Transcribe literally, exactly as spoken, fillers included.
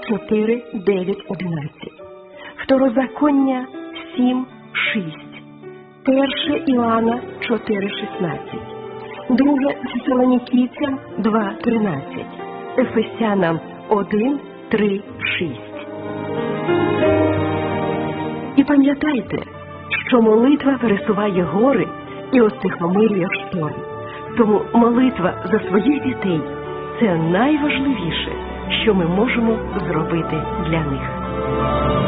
чотири, дев'ять, одинадцять. Второзаконня сім, шість. Перше Іоанна чотири, шістнадцять. Друге Фесалонікійцям два, тринадцять. Ефесянам один, три, шість. І пам'ятайте, що молитва пересуває гори і остихомирює шторм. Тому молитва за своїх дітей – це найважливіше, що ми можемо зробити для них.